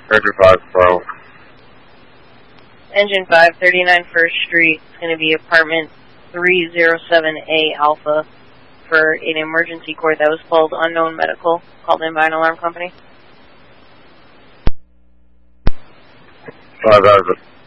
Engine 512. Engine 5, 39 First Street. It's going to be apartment 307A Alpha for an emergency court that was called Unknown Medical, called in by an alarm company. 5 Alpha.